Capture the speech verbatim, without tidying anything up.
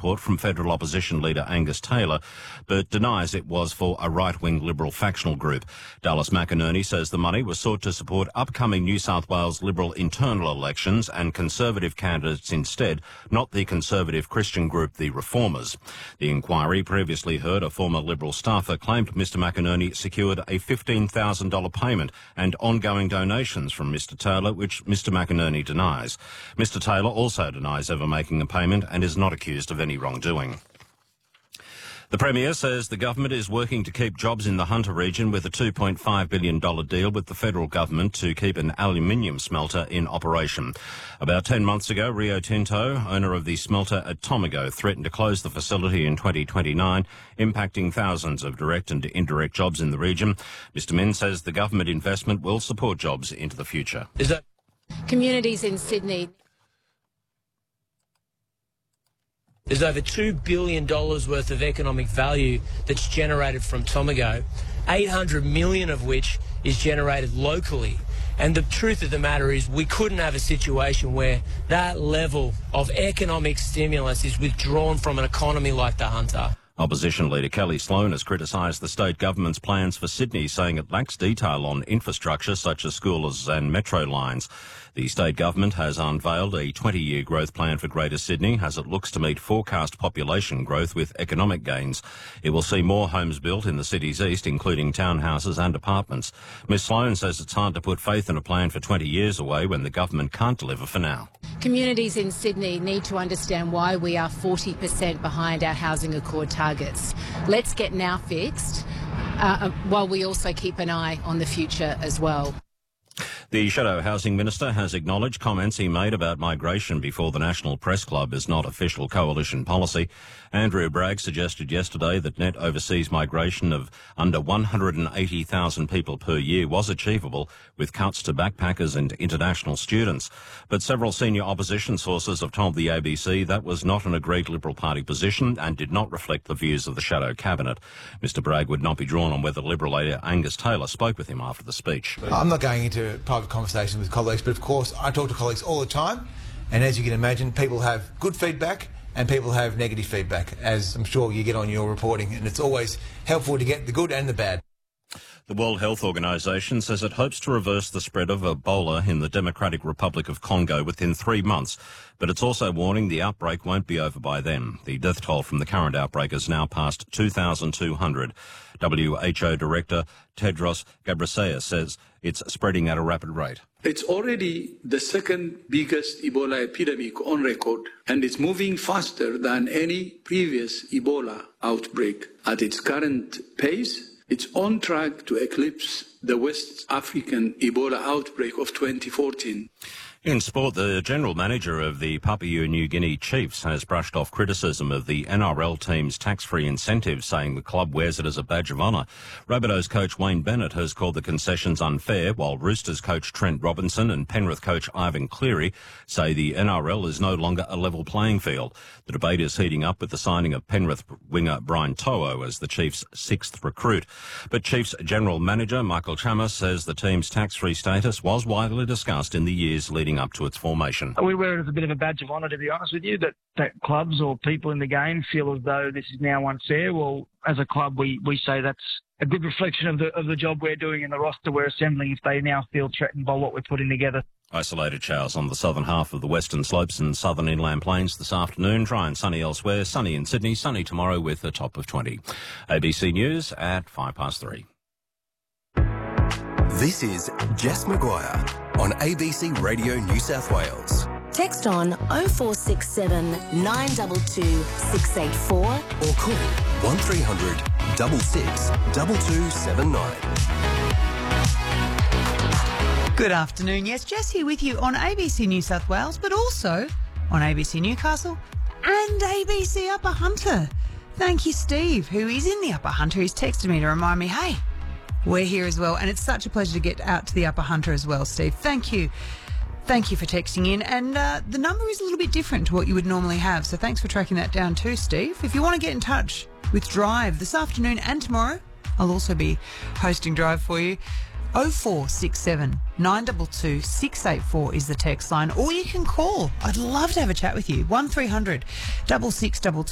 support from federal opposition leader Angus Taylor, but denies it was for a right-wing Liberal factional group. Dallas McInerney says the money was sought to support upcoming New South Wales Liberal internal elections and Conservative candidates instead, not the Conservative Christian group, the Reformers. The inquiry previously heard a former Liberal staffer claimed Mr McInerney secured a fifteen thousand dollars payment and ongoing donations from Mr Taylor, which Mr McInerney denies. Mr Taylor also denies ever making a payment and is not accused of any wrongdoing. The Premier says the government is working to keep jobs in the Hunter region with a two point five billion dollars deal with the federal government to keep an aluminium smelter in operation. About ten months ago, Rio Tinto, owner of the smelter at Tomago, threatened to close the facility in twenty twenty-nine, impacting thousands of direct and indirect jobs in the region. Mr Min says the government investment will support jobs into the future. Is that communities in Sydney? There's over two billion dollars worth of economic value that's generated from Tomago, eight hundred million dollars of which is generated locally. And the truth of the matter is we couldn't have a situation where that level of economic stimulus is withdrawn from an economy like the Hunter. Opposition leader Kelly Sloan has criticised the state government's plans for Sydney, saying it lacks detail on infrastructure such as schools and metro lines. The state government has unveiled a twenty-year growth plan for Greater Sydney as it looks to meet forecast population growth with economic gains. It will see more homes built in the city's east, including townhouses and apartments. Ms Sloan says it's hard to put faith in a plan for twenty years away when the government can't deliver for now. Communities in Sydney need to understand why we are forty percent behind our Housing Accord targets. Let's get now fixed, uh, while we also keep an eye on the future as well. The Shadow Housing Minister has acknowledged comments he made about migration before the National Press Club is not official coalition policy. Andrew Bragg suggested yesterday that net overseas migration of under one hundred eighty thousand people per year was achievable with cuts to backpackers and international students. But several senior opposition sources have told the A B C that was not an agreed Liberal Party position and did not reflect the views of the Shadow Cabinet. Mr Bragg would not be drawn on whether Liberal leader Angus Taylor spoke with him after the speech. I'm not going into private conversations with colleagues, but of course I talk to colleagues all the time, and as you can imagine, people have good feedback and people have negative feedback, as I'm sure you get on your reporting, and it's always helpful to get the good and the bad. The World Health Organization says it hopes to reverse the spread of Ebola in the Democratic Republic of Congo within three months, but it's also warning the outbreak won't be over by then. The death toll from the current outbreak is now past two thousand two hundred. W H O Director Tedros Ghebreyesus says it's spreading at a rapid rate. It's already the second biggest Ebola epidemic on record, and it's moving faster than any previous Ebola outbreak. At its current pace, it's on track to eclipse the West African Ebola outbreak of twenty fourteen. In sport, the general manager of the Papua New Guinea Chiefs has brushed off criticism of the N R L team's tax-free incentives, saying the club wears it as a badge of honour. Rabbitohs coach Wayne Bennett has called the concessions unfair, while Roosters coach Trent Robinson and Penrith coach Ivan Cleary say the N R L is no longer a level playing field. The debate is heating up with the signing of Penrith winger Brian To'o as the Chiefs' sixth recruit. But Chiefs general manager Michael Chammas says the team's tax-free status was widely discussed in the years leading up to its formation. We wear it as a bit of a badge of honour, to be honest with you, that, that clubs or people in the game feel as though this is now unfair. Well, as a club, we, we say that's a good reflection of the of the job we're doing and the roster we're assembling if they now feel threatened by what we're putting together. Isolated showers on the southern half of the western slopes and southern inland plains this afternoon. Dry and sunny elsewhere. Sunny in Sydney. Sunny tomorrow with a top of twenty. A B C News at five past three. This is Jess Maguire on A B C Radio New South Wales. Text on oh four six seven, nine two two, six eight four or call one three hundred, six six, two two seven nine. Good afternoon. Yes, Jess here with you on A B C New South Wales, but also on A B C Newcastle and A B C Upper Hunter. Thank you, Steve, who is in the Upper Hunter. He's texted me to remind me, hey, we're here as well. And it's such a pleasure to get out to the Upper Hunter as well, Steve. Thank you. Thank you for texting in. And uh, the number is a little bit different to what you would normally have. So thanks for tracking that down too, Steve. If you want to get in touch with Drive this afternoon and tomorrow, I'll also be hosting Drive for you. oh four six seven, nine two two, six eight four is the text line. Or you can call. I'd love to have a chat with you. one three hundred, six six two two.